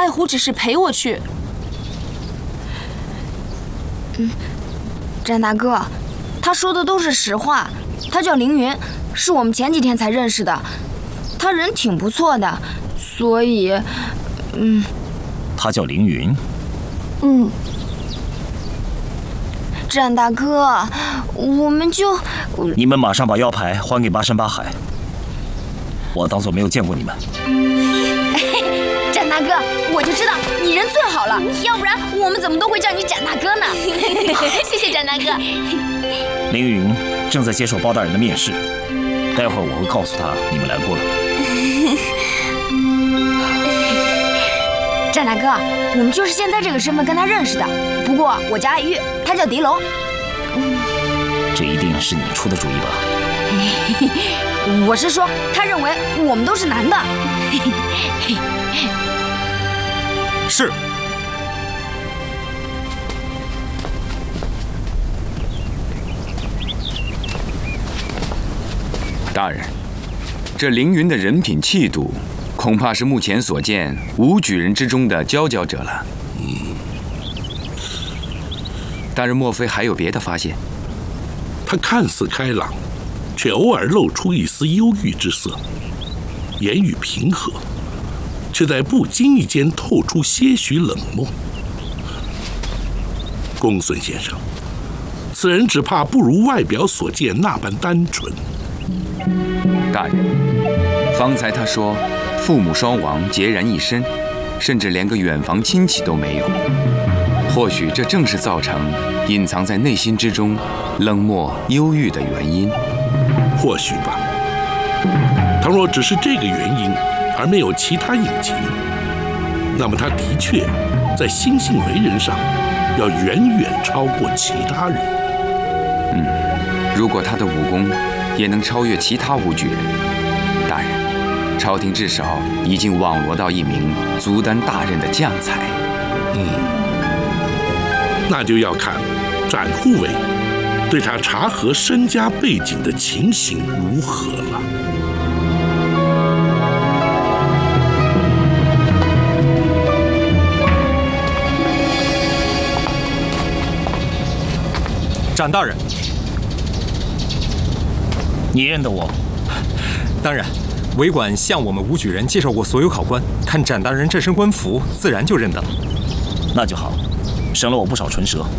爱虎只是陪我去。 詹大哥，他说的都是实话。他叫凌云，是我们前几天才认识的。他人挺不错的，所以， 他叫凌云。 詹大哥，我们就…… 你们马上把腰牌还给巴山巴海，我当作没有见过你们。 詹大哥，我就知道你人最好了，要不然我们怎么都会叫你詹大哥呢？ 谢谢詹大哥。 凌云正在接受包大人的面试，待会儿我会告诉他你们来过了。 詹大哥，我们就是现在这个身份跟他认识的。不过我叫爱玉，他叫狄龙。 这一定是你出的主意吧？ 我是说，他认为我们都是男的。 是。 大人，这凌云的人品气度，恐怕是目前所见武举人之中的佼佼者了。大人莫非还有别的发现？ 他看似开朗，却偶尔露出一丝忧郁之色，言语平和，却在不经意间透出些许冷漠。公孙先生，此人只怕不如外表所见那般单纯。 大人，方才他说父母双亡，孑然一身，甚至连个远房亲戚都没有。或许这正是造成隐藏在内心之中冷漠忧郁的原因。 或许吧。倘若只是这个原因，而没有其他隐情，那么他的确在心性为人上要远远超过其他人。 如果他的武功也能超越其他武举人，大人，朝廷至少已经网罗到一名足担大任的将才。 那就要看展护卫对他查核身家背景的情形如何了。 展大人， 你认得我？ 当然，委管向我们武举人介绍过所有考官，看展大人这身官服，自然就认得了。 那就好，省了我不少唇舌。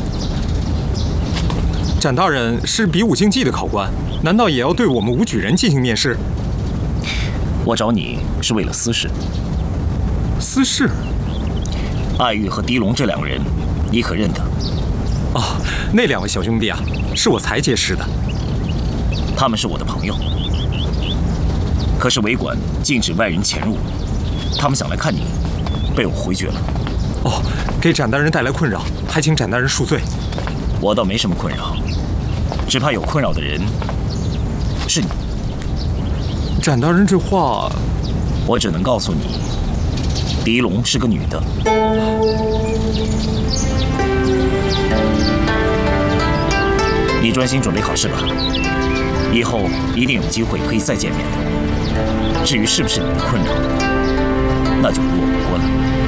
展大人是比武竞技的考官，难道也要对我们武举人进行面试？ 我找你是为了私事。 私事？ 爱玉和狄龙这两个人，你可认得？ 哦，那两位小兄弟啊，是我才结识的。 他们是我的朋友，可是委管禁止外人潜入，他们想来看你，被我回绝了。 哦，给展大人带来困扰，还请展大人恕罪。 我倒没什么困扰，只怕有困扰的人是你。 展大人这话， 我只能告诉你，狄龙是个女的。你专心准备考试吧，以后一定有机会可以再见面的。至于是不是你的困扰，那就与我无关了。